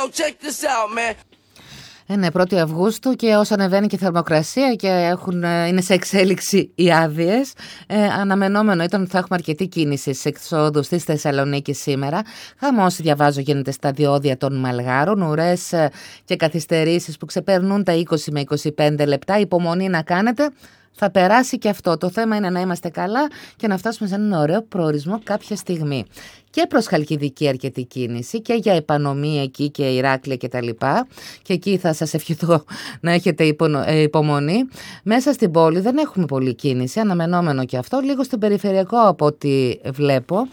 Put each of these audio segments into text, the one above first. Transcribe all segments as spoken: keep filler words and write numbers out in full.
check this out, man. Ε, ναι, πρώτη Αυγούστου και όσο ανεβαίνει και η θερμοκρασία και έχουν, είναι σε εξέλιξη οι άδειες, ε, αναμενόμενο ήταν ότι θα έχουμε αρκετή κίνηση σε εξόδους στη Θεσσαλονίκη σήμερα. Χαμός, διαβάζω, γίνεται στα διόδια των Μαλγάρων, ουρές ε, και καθυστερήσεις που ξεπερνούν τα είκοσι με είκοσι πέντε λεπτά. Υπομονή να κάνετε. Θα περάσει και αυτό. Το θέμα είναι να είμαστε καλά και να φτάσουμε σε έναν ωραίο προορισμό κάποια στιγμή. Και προς Χαλκιδική αρκετή κίνηση και για επανομή εκεί και Ηράκλεια και τα λοιπά. Και εκεί θα σας ευχηθώ να έχετε υπομονή. Μέσα στην πόλη δεν έχουμε πολλή κίνηση, αναμενόμενο και αυτό. Λίγο στο περιφερειακό από ό,τι βλέπω.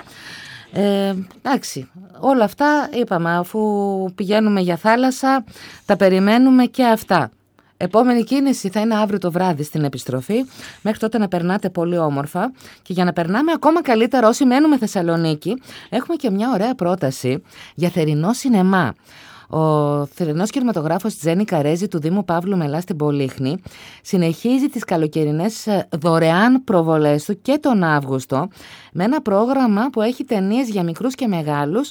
Ε, εντάξει, όλα αυτά είπαμε, αφού πηγαίνουμε για θάλασσα τα περιμένουμε και αυτά. Επόμενη κίνηση θα είναι αύριο το βράδυ στην επιστροφή. Μέχρι τότε να περνάτε πολύ όμορφα. Και για να περνάμε ακόμα καλύτερα όσοι μένουμε Θεσσαλονίκη, έχουμε και μια ωραία πρόταση για θερινό σινεμά. Ο θερινός κινηματογράφος Τζένι Καρέζη του Δήμου Παύλου Μελά στην Πολύχνη συνεχίζει τις καλοκαιρινές δωρεάν προβολές του και τον Αύγουστο με ένα πρόγραμμα που έχει ταινίες για μικρούς και μεγάλους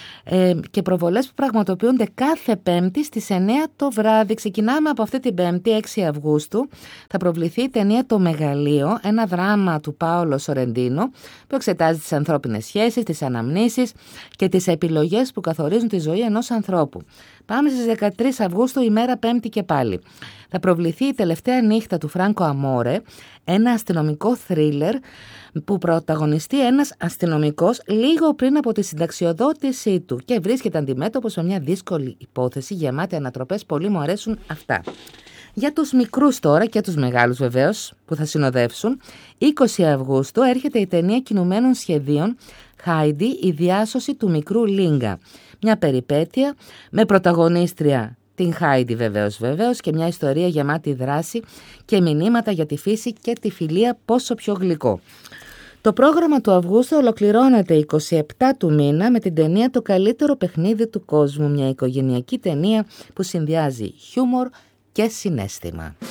και προβολές που πραγματοποιούνται κάθε Πέμπτη στις εννιά το βράδυ. Ξεκινάμε από αυτή την Πέμπτη, έξι Αυγούστου. Θα προβληθεί η ταινία «Το Μεγαλείο», ένα δράμα του Πάολο Σορεντίνο που εξετάζει τις ανθρώπινες σχέσεις, τις αναμνήσεις και τις επιλογές που καθορίζουν τη ζωή ενός ανθρώπου. Πάμε στις δεκατρείς Αυγούστου, ημέρα Πέμπτη και πάλι. Θα προβληθεί η τελευταία νύχτα του Φράνκο Αμόρε, ένα αστυνομικό θρίλερ που πρωταγωνιστεί ένας αστυνομικός λίγο πριν από τη συνταξιοδότησή του και βρίσκεται αντιμέτωπος με μια δύσκολη υπόθεση γεμάτη ανατροπές. Πολύ μου αρέσουν αυτά. Για τους μικρούς τώρα και τους μεγάλους βεβαίως που θα συνοδεύσουν, είκοσι Αυγούστου έρχεται η ταινία κινουμένων σχεδίων «Χάιντι, η διάσωση του μικρού Λίγκα». Μια περιπέτεια με πρωταγωνίστρια την Χάιντι βεβαίως βεβαίως και μια ιστορία γεμάτη δράση και μηνύματα για τη φύση και τη φιλία, πόσο πιο γλυκό. Το πρόγραμμα του Αυγούστου ολοκληρώνεται εικοστή εβδόμη του μήνα με την ταινία «Το καλύτερο παιχνίδι του κόσμου», μια οικογενειακή ταινία που συνδυάζει χιούμορ και συναίσθημα.